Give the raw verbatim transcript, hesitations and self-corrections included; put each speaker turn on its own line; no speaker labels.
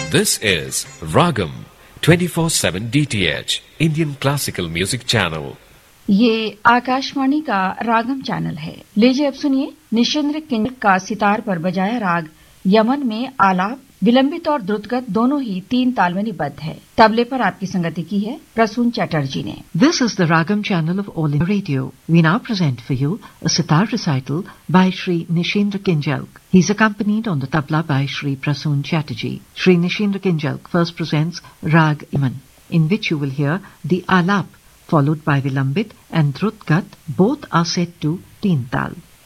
This is Ragam twenty-four seven D T H Indian Classical Music Channel.
ये आकाशवाणी का रागम channel है। लीजिए अब सुनिए निशिंद्र किंजल का सितार पर बजाया राग यमन में आलाप विलंबित और द्रुतगत दोनों ही तीन ताल में निबद्ध है। तबले पर आपकी संगति की है प्रसून चटर्जी ने।
This is the Ragam channel of All India Radio. We now present for you a sitar recital by Shri Nishindra Kinjalk. He is accompanied on the tabla by Shri Prasoon Chatterjee. Shri Nishindra Kinjalk first presents Rag Yaman, in which you will hear the alap followed by vilambit and drutgat. Both are set to teen tal.